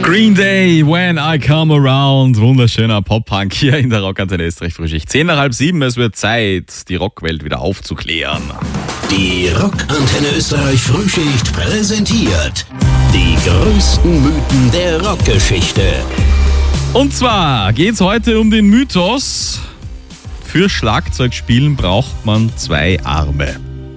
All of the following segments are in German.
Green Day, When I Come Around. Wunderschöner Pop-Punk hier in der Rockantenne Österreich Frühschicht. 6:30, es wird Zeit, die Rockwelt wieder aufzuklären. Die Rockantenne Österreich Frühschicht präsentiert die größten Mythen der Rockgeschichte. Und zwar geht's heute um den Mythos: Für Schlagzeugspielen braucht man 2 Arme.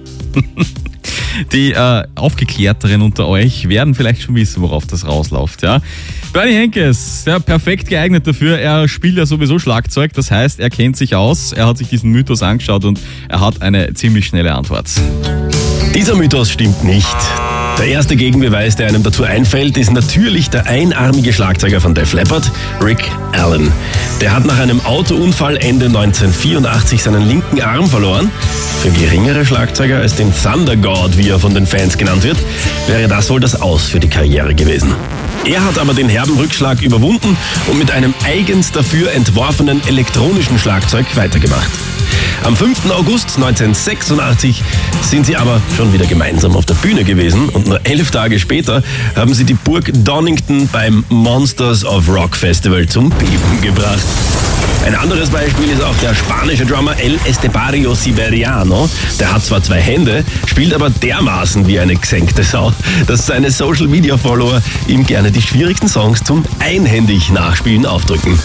Die Aufgeklärteren unter euch werden vielleicht schon wissen, worauf das rausläuft. Ja? Bernie Henkes, ja, perfekt geeignet dafür. Er spielt ja sowieso Schlagzeug, das heißt, er kennt sich aus, er hat sich diesen Mythos angeschaut und er hat eine ziemlich schnelle Antwort. Dieser Mythos stimmt nicht. Der erste Gegenbeweis, der einem dazu einfällt, ist natürlich der einarmige Schlagzeuger von Def Leppard, Rick Allen. Der hat nach einem Autounfall Ende 1984 seinen linken Arm verloren. Für geringere Schlagzeuger als den Thunder God, wie er von den Fans genannt wird, wäre das wohl das Aus für die Karriere gewesen. Er hat aber den herben Rückschlag überwunden und mit einem eigens dafür entworfenen elektronischen Schlagzeug weitergemacht. Am 5. August 1986 sind sie aber schon wieder gemeinsam auf der Bühne gewesen und nur 11 Tage später haben sie die Burg Donington beim Monsters of Rock Festival zum Beben gebracht. Ein anderes Beispiel ist auch der spanische Drummer El Estepario Siberiano. Der hat zwar 2 Hände, spielt aber dermaßen wie eine gesenkte Sau, dass seine Social-Media-Follower ihm gerne die schwierigsten Songs zum einhändig Nachspielen aufdrücken.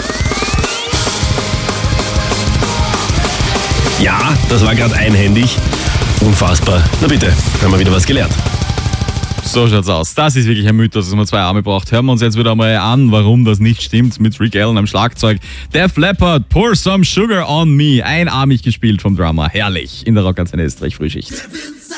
Ja, das war gerade einhändig. Unfassbar. Na bitte, haben wir wieder was gelernt. So schaut's aus. Das ist wirklich ein Mythos, dass man 2 Arme braucht. Hören wir uns jetzt wieder mal an, warum das nicht stimmt, mit Rick Allen am Schlagzeug. Def Leppard, Pour Some Sugar on Me. Einarmig gespielt vom Drummer. Herrlich. In der Rockantenne Österreich Frühschicht.